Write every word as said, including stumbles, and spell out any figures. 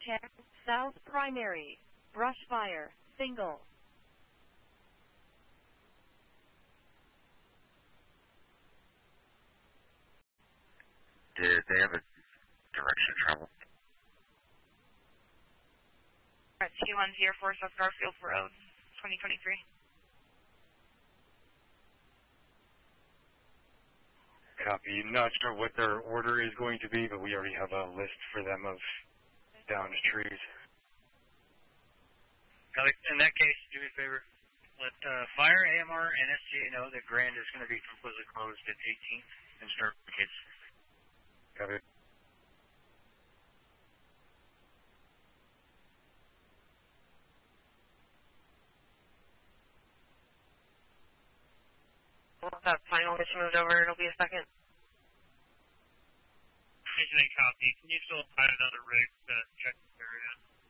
ten, South Primary. Brush fire, single. Did they have a direction of travel? At T one zero four South Garfield Road, twenty twenty-three. Copy. Not sure what their order is going to be, but we already have a list for them of downed trees. In that case, do me a favor. Let uh, Fire, A M R, and S G A know that Grand is going to be completely closed at eighteenth and start the kids. Copy. Once that final mission moves over, it'll be a second. Copy. Can you still find another rig to check this area?